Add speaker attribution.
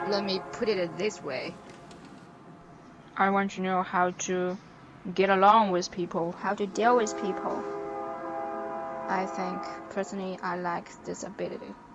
Speaker 1: let me put it this way.
Speaker 2: I want to know how to get along with people, how to deal with people.
Speaker 1: I think, personally, I like this ability.